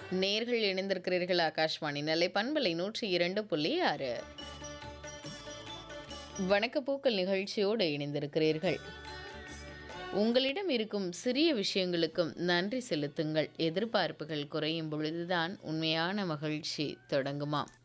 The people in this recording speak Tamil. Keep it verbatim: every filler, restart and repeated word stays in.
நேர்கள் இணைந்திருக்கிறீர்கள் ஆகாஷ்வாணி நெல்லை பண்பலை நூற்றி இரண்டு புள்ளி ஆறு. வணக்க பூக்கள் நிகழ்ச்சியோடு இணைந்திருக்கிறீர்கள். உங்களிடம் இருக்கும் சிறிய விஷயங்களுக்கும் நன்றி செலுத்துங்கள். எதிர்பார்ப்புகள் குறையும் பொழுதுதான் உண்மையான மகிழ்ச்சி தொடங்குமாம்.